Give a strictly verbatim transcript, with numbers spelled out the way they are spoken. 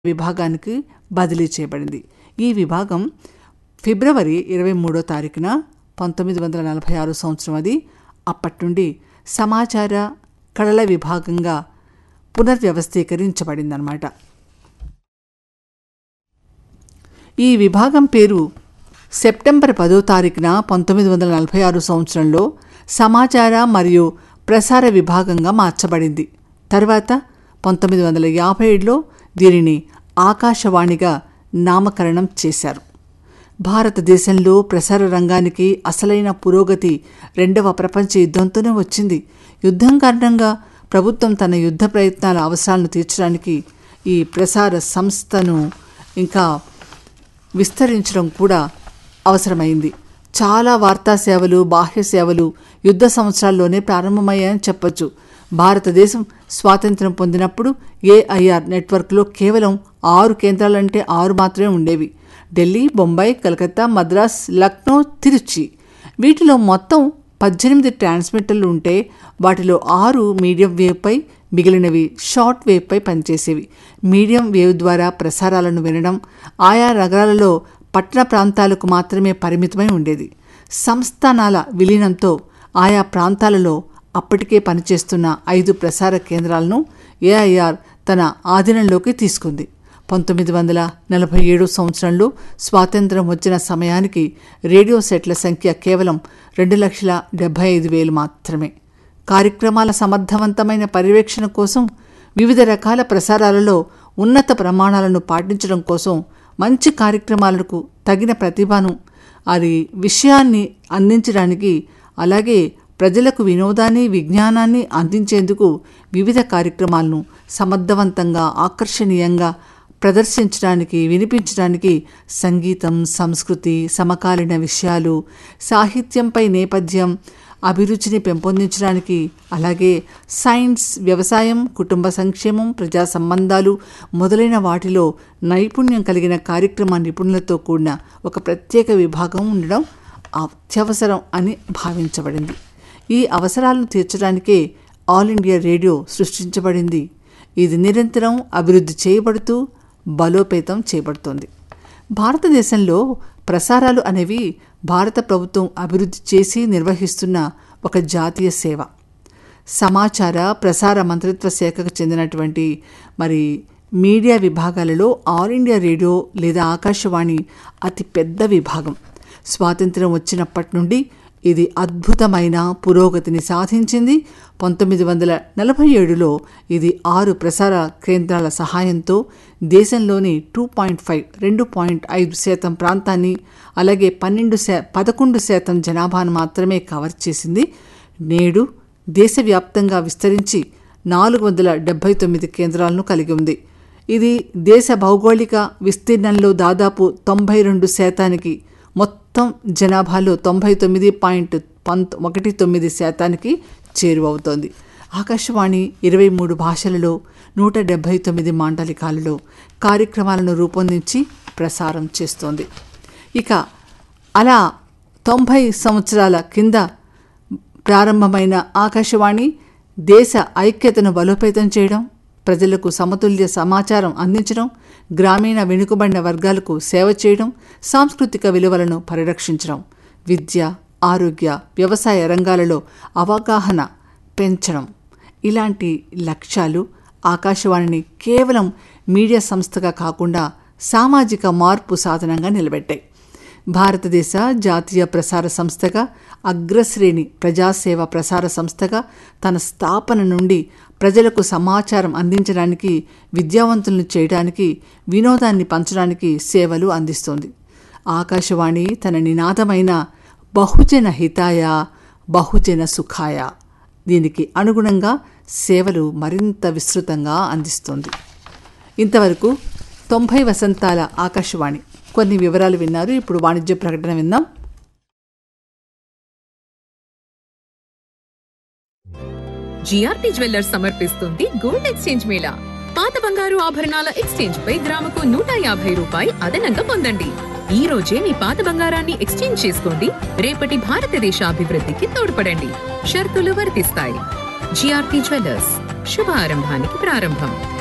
విభాగానికి బదిలీ చేయబడింది. ఈ విభాగం ఫిబ్రవరి ఇరవై మూడో తారీఖున పంతొమ్మిది వందల నలభై ఆరు సంవత్సరం అది. అప్పటి నుండి సమాచార కళల విభాగంగా పునర్వ్యవస్థీకరించబడిందన్నమాట. ఈ విభాగం పేరు సెప్టెంబర్ పదో తారీఖున పంతొమ్మిది వందల నలభై ఆరు సంవత్సరంలో సమాచార మరియు ప్రసార విభాగంగా మార్చబడింది. తర్వాత పంతొమ్మిది వందల యాభై ఏడులో దీనిని ఆకాశవాణిగా నామకరణం చేశారు. భారతదేశంలో ప్రసార రంగానికి అసలైన పురోగతి రెండవ ప్రపంచ యుద్ధంతోనే వచ్చింది. యుద్ధం కారణంగా ప్రభుత్వం తన యుద్ధ ప్రయత్నాల అవసరాలను తీర్చడానికి ఈ ప్రసార సంస్థను ఇంకా విస్తరించడం కూడా అవసరమైంది. చాలా వార్తా సేవలు, బాహ్య సేవలు యుద్ధ సంవత్సరాల్లోనే ప్రారంభమయ్యాయని చెప్పొచ్చు. భారతదేశం స్వాతంత్ర్యం పొందినప్పుడు ఏఐఆర్ నెట్వర్క్లో కేవలం ఆరు కేంద్రాలంటే ఆరు మాత్రమే ఉండేవి. ఢిల్లీ, బొంబాయి, కలకత్తా, మద్రాస్, లక్నో, తిరుచి. వీటిలో మొత్తం పద్దెనిమిది ట్రాన్స్మిటర్లు ఉంటే వాటిలో ఆరు మీడియం వేవ్పై, మిగిలినవి షార్ట్ వేవ్పై పనిచేసేవి. మీడియం వేవ్ ద్వారా ప్రసారాలను వినడం ఆయా నగరాలలో పట్టణ ప్రాంతాలకు మాత్రమే పరిమితమై ఉండేది. సంస్థానాల విలీనంతో ఆయా ప్రాంతాలలో అప్పటికే పనిచేస్తున్న ఐదు ప్రసార కేంద్రాలను ఏఐఆర్ తన ఆధీనంలోకి తీసుకుంది. పంతొమ్మిది వందల నలభై ఏడు సంవత్సరంలో స్వాతంత్ర్యం వచ్చిన సమయానికి రేడియో సెట్ల సంఖ్య కేవలం రెండు లక్షల డెబ్బై ఐదు వేలు మాత్రమే. కార్యక్రమాల సమర్థవంతమైన పర్యవేక్షణ కోసం, వివిధ రకాల ప్రసారాలలో ఉన్నత ప్రమాణాలను పాటించడం కోసం, మంచి కార్యక్రమాలకు తగిన ప్రతిభను, అది విషయాన్ని అందించడానికి, అలాగే ప్రజలకు వినోదాన్ని, విజ్ఞానాన్ని అందించేందుకు వివిధ కార్యక్రమాలను సమర్థవంతంగా, ఆకర్షణీయంగా ప్రదర్శించడానికి, వినిపించడానికి సంగీతం, సంస్కృతి, సమకాలీన విషయాలు, సాహిత్యంపై నేపథ్యం, అభిరుచిని పెంపొందించడానికి, అలాగే సైన్స్, వ్యవసాయం, కుటుంబ సంక్షేమం, ప్రజా సంబంధాలు మొదలైన వాటిలో నైపుణ్యం కలిగిన కార్యక్రమ నిపుణులతో కూడిన ఒక ప్రత్యేక విభాగం ఉండడం అత్యవసరం అని భావించబడింది. ఈ అవసరాలను తీర్చడానికే ఆల్ ఇండియా రేడియో సృష్టించబడింది. ఇది నిరంతరం అభివృద్ధి చేయబడుతూ బలోపేతం చేయబడుతోంది. భారతదేశంలో ప్రసారాలు అనేవి భారత ప్రభుత్వం అభివృద్ధి చేసి నిర్వహిస్తున్న ఒక జాతీయ సేవ. సమాచార ప్రసార మంత్రిత్వ శాఖకు చెందినటువంటి మరి మీడియా విభాగాలలో ఆల్ ఇండియా రేడియో లేదా ఆకాశవాణి అతి పెద్ద విభాగం. స్వాతంత్ర్యం వచ్చినప్పటి నుండి ఇది అద్భుతమైన పురోగతిని సాధించింది. పంతొమ్మిది వందల నలభై ఏడులో ఇది ఆరు ప్రసార కేంద్రాల సహాయంతో దేశంలోని టూ పాయింట్ ఫైవ్ రెండు పాయింట్ ఐదు శాతం ప్రాంతాన్ని, అలాగే పన్నెండు శా పదకొండు శాతం జనాభాను మాత్రమే కవర్ చేసింది. నేడు దేశవ్యాప్తంగా విస్తరించి నాలుగు వందల డెబ్బై తొమ్మిది కేంద్రాలను కలిగి ఉంది. ఇది దేశ భౌగోళిక విస్తీర్ణంలో దాదాపు తొంభై రెండు శాతానికి, మొత్తం జనాభాలో తొంభై తొమ్మిది పాయింట్ పంత్ ఒకటి తొమ్మిది శాతానికి చేరువవుతోంది. ఆకాశవాణి ఇరవై మూడు భాషలలో నూట డెబ్బై తొమ్మిది మాండలికాలలో కార్యక్రమాలను రూపొందించి ప్రసారం చేస్తోంది. ఇక అలా తొంభై సంవత్సరాల కింద ప్రారంభమైన ఆకాశవాణి దేశ ఐక్యతను బలోపేతం చేయడం, ప్రజలకు సమతుల్య సమాచారం అందించడం, గ్రామీణ వెనుకబడిన వర్గాలకు సేవ చేయడం, సాంస్కృతిక విలువలను పరిరక్షించడం, విద్య, ఆరోగ్య, వ్యవసాయ రంగాలలో అవగాహన పెంచడం, ఇలాంటి లక్ష్యాలు ఆకాశవాణిని కేవలం మీడియా సంస్థగా కాకుండా సామాజిక మార్పు సాధనంగా నిలబెట్టాయి. భారతదేశ జాతీయ ప్రసార సంస్థగా, అగ్రశ్రేణి ప్రజాసేవ ప్రసార సంస్థగా తన స్థాపన నుండి ప్రజలకు సమాచారం అందించడానికి, విద్యావంతులను చేయడానికి, వినోదాన్ని పంచడానికి సేవలు అందిస్తోంది. ఆకాశవాణి తన నినాదమైన బహుజన హితాయ, బహుజన సుఖాయ, దీనికి అనుగుణంగా సేవలు మరింత విస్తృతంగా అందిస్తోంది. ఇంతవరకు తొంభై వసంతాల ఆకాశవాణి కొన్ని వివరాలు విన్నారు. ఇప్పుడు వాణిజ్య ప్రకటన విందాం. జిఆర్టీ జ్యువెల్లర్స్ సమర్పిస్తుంది గోల్డ్ ఎక్స్చేంజ్ మేళా. పాత బంగారు ఆభరణాల ఎక్స్చేంజ్ పై గ్రాముకు నూట యాభై రూపాయలు అదనంగా పొందండి. ఈ రోజే మీ పాత బంగారాన్ని ఎక్స్చేంజ్ చేసుకోండి. రేపటి భారతదేశ అభివృద్ధికి తోడ్పడండి. షరతులు వర్తిస్తాయి. జిఆర్టీ జ్యువెల్లర్స్, శుభారంభానికి ప్రారంభం.